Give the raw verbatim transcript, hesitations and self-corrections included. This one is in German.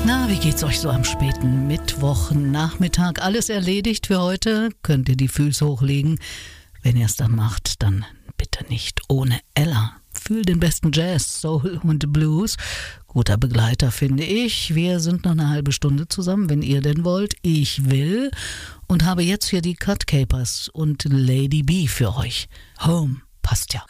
Na, wie geht's euch so am späten Mittwochnachmittag? Alles erledigt für heute? Könnt ihr die Füße hochlegen? Wenn ihr es dann macht, dann bitte nicht ohne Ella. Fühl den besten Jazz, Soul und Blues. Guter Begleiter, finde ich. Wir sind noch eine halbe Stunde zusammen, wenn ihr denn wollt. Ich will. Und habe jetzt hier die Cut Capers und Lady B für euch. Home passt ja.